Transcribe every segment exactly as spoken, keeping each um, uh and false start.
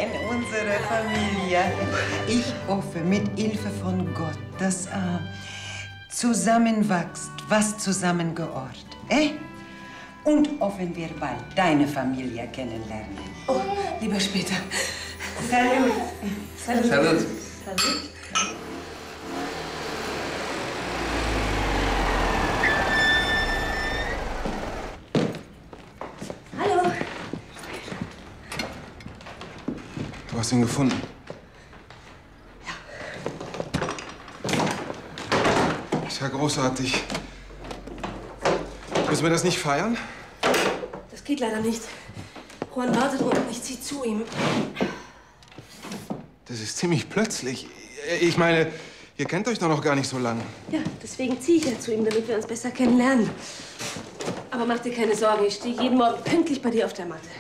unsere Familie. Ich hoffe mit Hilfe von Gott, dass äh, zusammenwächst, was zusammengehört. Eh? Und hoffen wir bald deine Familie kennenlernen. Oh, lieber später. Salut. Salut. Salut. Salut. Hallo. Du hast ihn gefunden. Ja. Das ist ja großartig. Müssen wir das nicht feiern? Das geht leider nicht. Juan wartet unten. Ich zieh zu ihm. Das ist ziemlich plötzlich. Ich meine, ihr kennt euch doch noch gar nicht so lange. Ja, deswegen ziehe ich ja zu ihm, damit wir uns besser kennenlernen. Aber mach dir keine Sorgen. Ich stehe jeden Morgen pünktlich bei dir auf der Matte.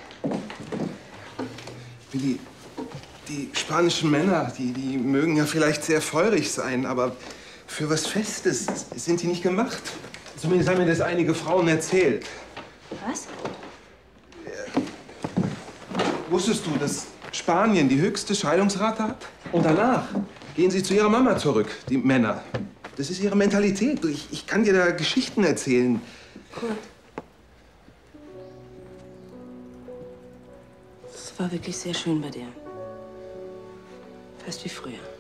Willi, die spanischen Männer, die, die mögen ja vielleicht sehr feurig sein, aber für was Festes sind die nicht gemacht. Zumindest haben mir das einige Frauen erzählt. Was? Wusstest du, dass Spanien die höchste Scheidungsrate hat? Und danach gehen sie zu ihrer Mama zurück, die Männer. Das ist ihre Mentalität. Ich, ich kann dir da Geschichten erzählen. Gut. Es war wirklich sehr schön bei dir. Fast wie früher.